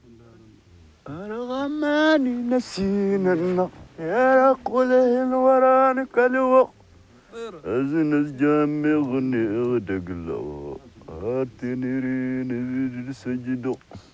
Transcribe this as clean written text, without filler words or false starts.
أنا غماني نسينا النار يا رقوله ورانك الوقت أزنس جامي غني غدق له هاتني رين سجدو